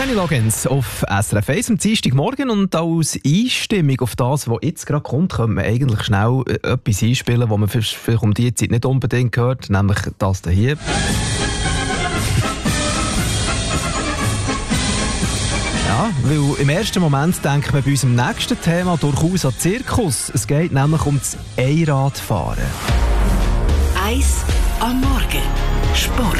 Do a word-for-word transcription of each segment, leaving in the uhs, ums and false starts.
Kenny Loggins auf S R F eins am Dienstagmorgen und als Einstimmung auf das, was jetzt gerade kommt, können wir eigentlich schnell etwas einspielen, das man vielleicht um diese Zeit nicht unbedingt hört, nämlich das hier. Ja, weil im ersten Moment denkt man bei unserem nächsten Thema durchaus an Zirkus. Es geht nämlich um das Einradfahren. Eins am Morgen. Sport.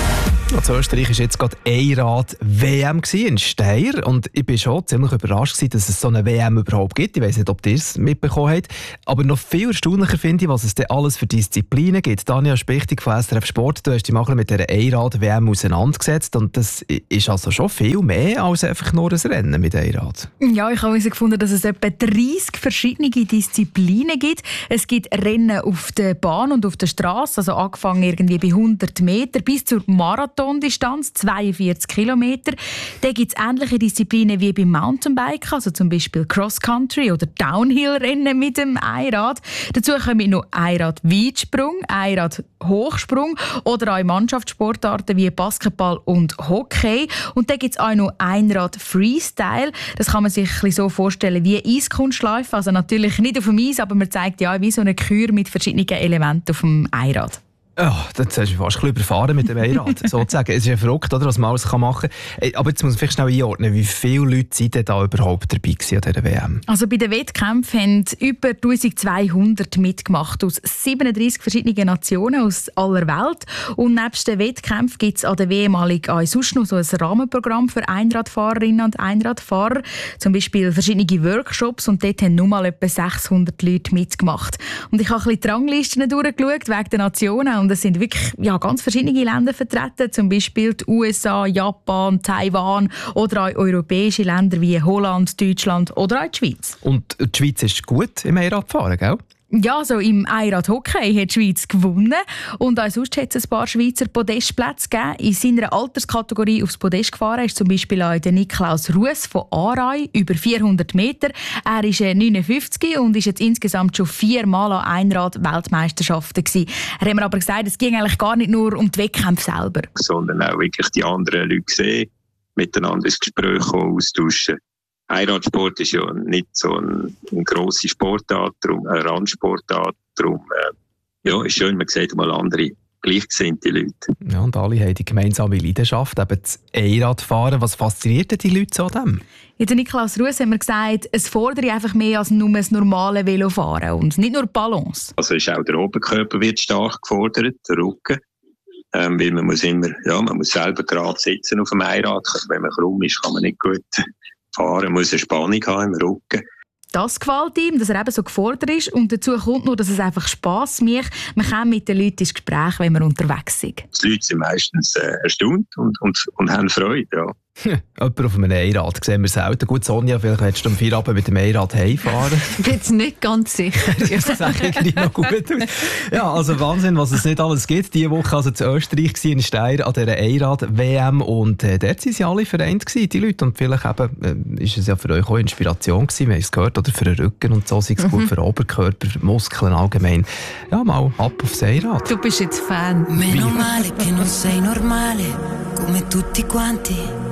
Ja, in Österreich war jetzt gerade Einrad-W M in Steyr und ich war schon ziemlich überrascht, dass es so eine W M überhaupt gibt. Ich weiss nicht, ob ihr es mitbekommen habt. Aber noch viel erstaunlicher finde ich, was es denn alles für Disziplinen gibt. Dania Spichtig von S R F Sport, du hast dich mal mit dieser Einrad-W M auseinandergesetzt und das ist also schon viel mehr als einfach nur ein Rennen mit Einrad. Ja, ich habe herausgefunden, dass es etwa dreißig verschiedene Disziplinen gibt. Es gibt Rennen auf der Bahn und auf der Straße, also angefangen irgendwie bei hundert Meter bis zur Marathondistanz, zweiundvierzig Kilometer. Dann gibt es ähnliche Disziplinen wie beim Mountainbiken, also zum Beispiel Cross-Country oder Downhill-Rennen mit dem Einrad. Dazu kommen noch Einrad-Weitsprung, Einrad-Hochsprung oder auch Mannschaftssportarten wie Basketball und Hockey. Und dann gibt es auch noch Einrad-Freestyle. Das kann man sich ein bisschen so vorstellen wie Eiskunstläufe. Also natürlich nicht auf dem Eis, aber man zeigt ja wie so eine Kür mit verschiedenen Elementen auf dem Einrad. Oh, das hast du fast ein bisschen überfahren mit dem Einrad, sozusagen. Es ist ja verrückt, oder, was man alles machen kann. Aber jetzt muss man vielleicht schnell einordnen, wie viele Leute sind denn da überhaupt dabei gewesen an dieser W M? Also bei den Wettkämpfen haben über eintausendzweihundert mitgemacht aus siebenunddreißig verschiedenen Nationen aus aller Welt. Und nebst den Wettkämpfen gibt es an der W M auch sonst noch so ein Rahmenprogramm für Einradfahrerinnen und Einradfahrer. Zum Beispiel verschiedene Workshops und dort haben nur mal etwa sechshundert Leute mitgemacht. Und ich habe ein bisschen die Ranglisten durchgeschaut wegen der Nationen. Und es sind wirklich ja, ganz verschiedene Länder vertreten, zum Beispiel die U S A, Japan, Taiwan oder auch europäische Länder wie Holland, Deutschland oder auch die Schweiz. Und die Schweiz ist gut im Einradfahren, gell? Ja, so im Einrad-Hockey hat die Schweiz gewonnen. Und auch sonst hat es ein paar Schweizer Podestplätze gegeben. In seiner Alterskategorie aufs Podest gefahren ist zum Beispiel auch der Niklaus Ruess von Aarau, über vierhundert Meter. Er ist neunundfünfzig und ist jetzt insgesamt schon viermal an Einrad-Weltmeisterschaften gewesen. Er hat mir aber gesagt, es ging eigentlich gar nicht nur um die Wettkämpfe selber. Sondern auch wirklich die anderen Leute sehen, miteinander ins Gespräch kommen, austauschen. Einradsport ist ja nicht so eine, eine grosse Sportart, darum, eine Randsportart. Darum äh, ja, ist schön, man sieht mal andere gleichgesinnte Leute. Ja, und alle haben die gemeinsame Leidenschaft, eben das Einradfahren. Was fasziniert die Leute so an dem? Ja, der Niklaus Ruess hat mir gesagt, es fordert einfach mehr als nur das normale Velofahren und nicht nur Balance. Also ist auch der Oberkörper wird stark gefordert, der Rücken. Ähm, weil man muss immer, ja, man muss selber gerade sitzen auf dem Einrad. Also wenn man krumm ist, kann man nicht gut fahren, muss eine Spannung haben im Rücken. Das gefällt ihm, dass er eben so gefordert ist. Und dazu kommt noch, dass es einfach Spass macht. Man kann mit den Leuten ins Gespräch, wenn man unterwegs ist. Die Leute sind meistens äh, erstaunt und, und, und haben Freude. Ja. Jemand auf einem Einrad sehen wir selten. Gut, Sonja, vielleicht willst du am Feierabend mit dem Einrad heimfahren. Ich bin jetzt nicht ganz sicher. Das sieht irgendwie noch gut aus. Ja, also Wahnsinn, was es nicht alles gibt. Diese Woche also in Österreich in Steyr an dieser Einrad-W M und äh, dort waren sie alle vereint gewesen, die Leute. Und vielleicht eben, äh, ist es ja für euch auch Inspiration gewesen, wir haben es gehört, oder für den Rücken und so, sei es gut für den Oberkörper, für Muskeln allgemein. Ja, mal ab aufs Einrad. Du bist jetzt Fan. Meno male che non sei normale, come tutti quanti.